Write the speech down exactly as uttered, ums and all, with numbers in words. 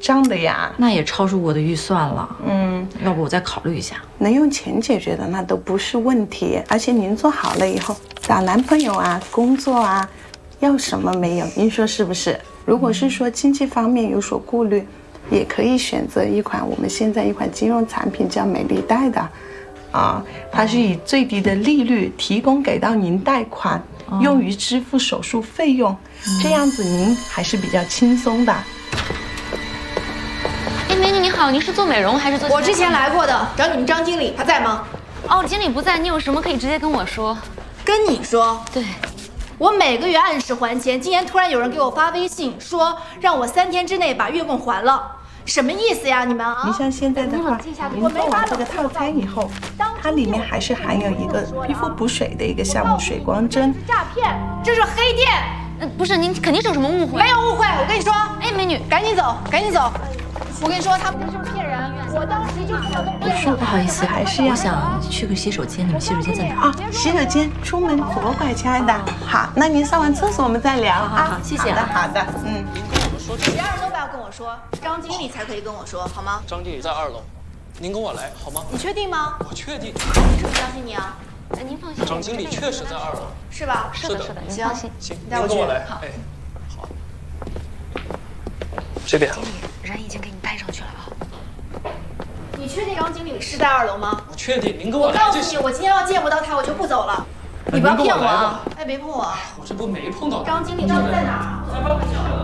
账的呀。 那也超出我的预算了。 嗯， 要不我再考虑一下。 能用钱解决的那都不是问题，而且您做好了以后，找男朋友啊、工作啊，要什么没有？您说是不是？如果是说经济方面有所顾虑，也可以选择一款我们现在一款金融产品叫美丽贷的。啊，它是以最低的利率提供给到您贷款，哦、用于支付手术费用，嗯、这样子您还是比较轻松的。 哎，美女你好，您是做美容还是做？ 我之前来过的，找你们张经理，他在吗？ 哦，经理不在，你有什么可以直接跟我说。 跟你说？ 对。 我每个月按时还钱，今天突然有人给我发微信说让我三天之内把月供还了。什么意思呀，你们啊？ 你像现在的话，您做完这个套餐以后，它里面还是含有一个皮肤补水的一个项目——水光针。 诈骗，这是黑店。 呃，不是，您肯定是有什么误会。 没有误会，我跟你说， 哎，美女， 赶紧走，赶紧走。我跟你说，他们就是骗人。我当时就是想弄骗人。 不好意思， 还是要我想去个洗手间，你们洗手间在哪？ 啊，洗手间，出门左拐，亲爱的。好，那您上完厕所我们再聊啊。 好，谢谢。 好的，好的，嗯。 其他人都不要跟我说，张经理才可以跟我说，好吗？ 张经理在二楼，您跟我来好吗？ 你确定吗？ 我确定。 你是不相信你啊？ 哎，您放心， 张经理确实在二楼， 是吧？ 是的，是的，您放心。 行， 带我跟我来。 好， 哎，好。这边。 经理，人已经给你带上去了啊。 你确定张经理是在二楼吗？ 我确定，您跟我来就行。我告诉你，我今天要见不到他，我就不走了。你不要骗我啊！哎，别碰我！ 我这不没碰到他。 张经理到底在哪儿？